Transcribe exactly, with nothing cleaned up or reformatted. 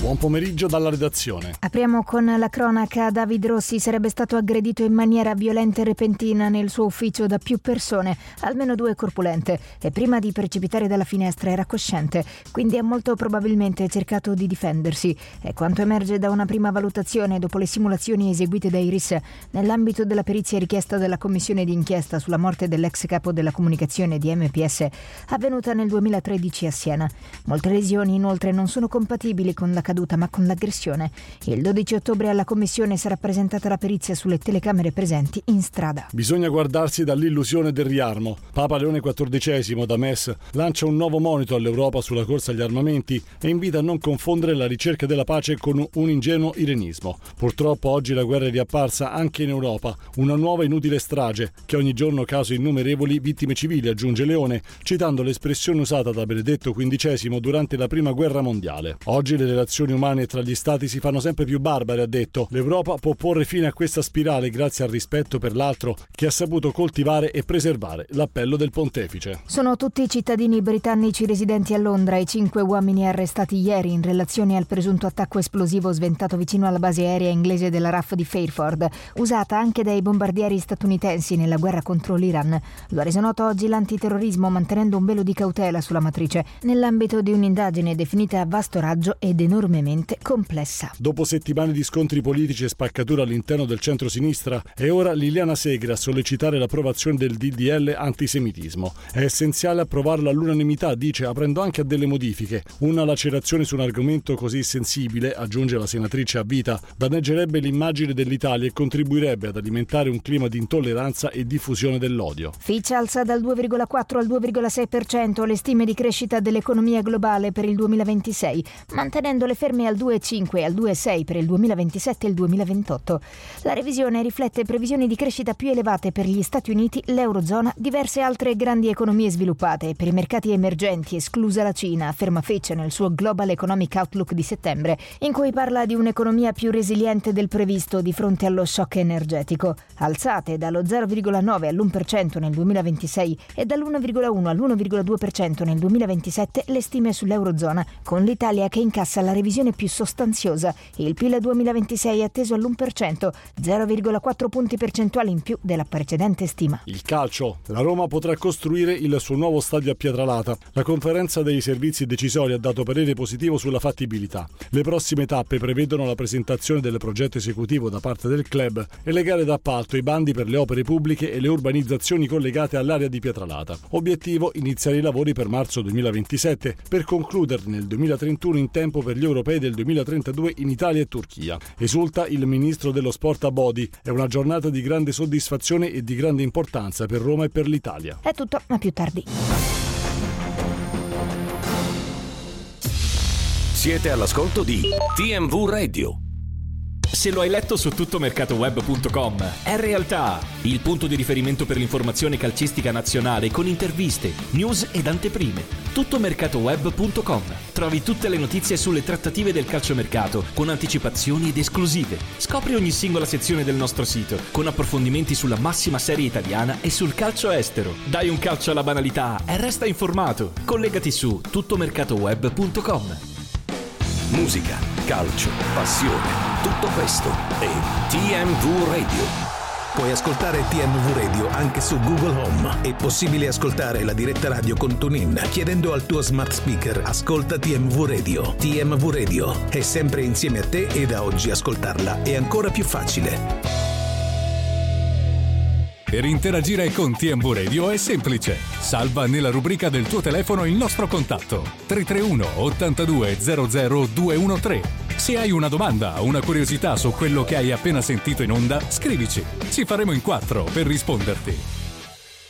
Buon pomeriggio dalla redazione. Apriamo con la cronaca. David Rossi sarebbe stato aggredito in maniera violenta e repentina nel suo ufficio da più persone, almeno due corpulente, e prima di precipitare dalla finestra era cosciente, quindi ha molto probabilmente cercato di difendersi. È quanto emerge da una prima valutazione dopo le simulazioni eseguite da Iris nell'ambito della perizia richiesta dalla commissione di inchiesta sulla morte dell'ex capo della comunicazione di M P S, avvenuta nel duemilatredici a Siena. Molte lesioni inoltre non sono compatibili con la caduta ma con l'aggressione. Il dodici ottobre alla commissione sarà presentata la perizia sulle telecamere presenti in strada. Bisogna guardarsi dall'illusione del riarmo. Papa Leone quattordicesimo da Metz lancia un nuovo monito all'Europa sulla corsa agli armamenti e invita a non confondere la ricerca della pace con un ingenuo irenismo. Purtroppo oggi la guerra è riapparsa anche in Europa, una nuova inutile strage che ogni giorno causa innumerevoli vittime civili, aggiunge Leone, citando l'espressione usata da Benedetto quindicesimo durante la prima guerra mondiale. Oggi le relazioni umane tra gli stati si fanno sempre più barbare, ha detto. L'Europa può porre fine a questa spirale grazie al rispetto per l'altro che ha saputo coltivare e preservare, l'appello del pontefice. Sono tutti cittadini britannici residenti a Londra i cinque uomini arrestati ieri in relazione al presunto attacco esplosivo sventato vicino alla base aerea inglese della R A F di Fairford, usata anche dai bombardieri statunitensi nella guerra contro l'Iran. Lo ha reso noto oggi l'antiterrorismo, mantenendo un velo di cautela sulla matrice nell'ambito di un'indagine definita a vasto raggio ed enormemente complessa. Dopo settimane di scontri politici e spaccatura all'interno del centro-sinistra, è ora Liliana Segre a sollecitare l'approvazione del D D L antisemitismo. È essenziale approvarlo all'unanimità, dice, aprendo anche a delle modifiche. Una lacerazione su un argomento così sensibile, aggiunge la senatrice a vita, danneggerebbe l'immagine dell'Italia e contribuirebbe ad alimentare un clima di intolleranza e diffusione dell'odio. Fitch alza dal due virgola quattro al due virgola sei per cento le stime di crescita dell'economia globale per il duemilaventisei, mantenendole ferme al due virgola cinque e al due virgola sei per il duemilaventisette e il duemilaventotto. La revisione riflette previsioni di crescita più elevate per gli Stati Uniti, l'Eurozona, diverse altre grandi economie sviluppate, per i mercati emergenti, esclusa la Cina, afferma Fitch nel suo Global Economic Outlook di settembre, in cui parla di un'economia più resiliente del previsto di fronte allo shock energetico. Alzate dallo zero virgola nove all'uno per cento nel duemilaventisei e dall'uno virgola uno all'uno virgola due per cento nel duemilaventisette le stime sull'Eurozona, con l'Italia che incassa la revisione più sostanziosa. Il P I L duemilaventisei è atteso all'uno per cento, zero virgola quattro punti percentuali in più della precedente stima. Il calcio. La Roma potrà costruire il suo nuovo stadio a Pietralata. La conferenza dei servizi decisori ha dato parere positivo sulla fattibilità. Le prossime tappe prevedono la presentazione del progetto esecutivo da parte del club e le gare d'appalto, i bandi per le opere pubbliche e le urbanizzazioni collegate all'area di Pietralata. Obiettivo: iniziare i lavori per marzo duemilaventisette per concluderli nel duemilatrentuno in tempo per gli europei del duemilatrentadue in Italia e Turchia. Esulta il ministro dello sport Abodi. È una giornata di grande soddisfazione e di grande importanza per Roma e per l'Italia. È tutto, a più tardi. Siete all'ascolto di T M V Radio. Se lo hai letto su tuttomercatoweb punto com, è realtà. Il punto di riferimento per l'informazione calcistica nazionale con interviste, news ed anteprime. tuttomercatoweb punto com. Trovi tutte le notizie sulle trattative del calciomercato con anticipazioni ed esclusive. Scopri ogni singola sezione del nostro sito con approfondimenti sulla massima serie italiana e sul calcio estero. Dai un calcio alla banalità e resta informato. Collegati su tuttomercatoweb punto com. Musica, calcio, passione, tutto questo è T M V Radio. Puoi ascoltare T M V Radio anche su Google Home. È possibile ascoltare la diretta radio con TuneIn chiedendo al tuo smart speaker "Ascolta T M V Radio". T M V Radio è sempre insieme a te e da oggi ascoltarla è ancora più facile. Per interagire con T M V Radio è semplice. Salva nella rubrica del tuo telefono il nostro contatto tre tre uno ottantadue zero zero due uno tre. Se hai una domanda o una curiosità su quello che hai appena sentito in onda, scrivici. Ci faremo in quattro per risponderti.